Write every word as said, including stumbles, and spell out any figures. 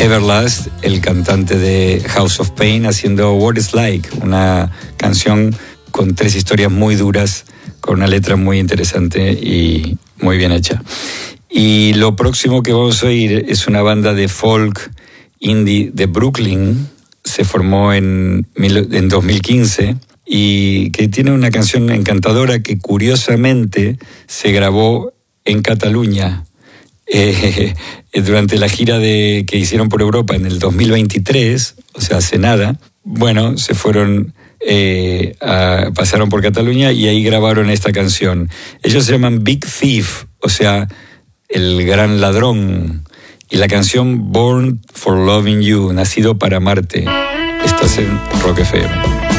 Everlast, el cantante de House of Pain, haciendo What It's Like, una canción con tres historias muy duras, con una letra muy interesante y muy bien hecha. Y lo próximo que vamos a oír es una banda de folk indie de Brooklyn, se formó en, en dos mil quince y que tiene una canción encantadora que curiosamente se grabó en Cataluña eh, durante la gira de, que hicieron por Europa en el dos mil veintitrés, o sea, hace nada. Bueno, se fueron, eh, a, pasaron por Cataluña y ahí grabaron esta canción. Ellos se llaman Big Thief, o sea, el gran ladrón. Y la canción Born for Loving You, nacido para amarte. Estás en Rock F M.